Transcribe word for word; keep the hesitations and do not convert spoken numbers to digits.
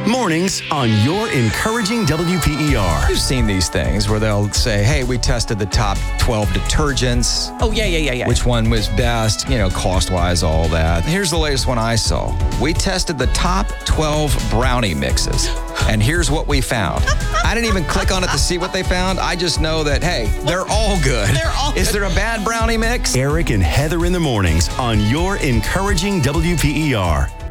Mornings on your encouraging W P E R. You've seen these things where they'll say, hey, we tested the top twelve detergents. Oh, yeah, yeah, yeah, yeah. Which one was best, you know, cost-wise, all that. Here's the latest one I saw. We tested the top twelve brownie mixes. And here's what we found. I didn't even click on it to see what they found. I just know that, hey, they're all good. They're all Is good. there a bad brownie mix? Eric and Heather in the mornings on your encouraging W P E R.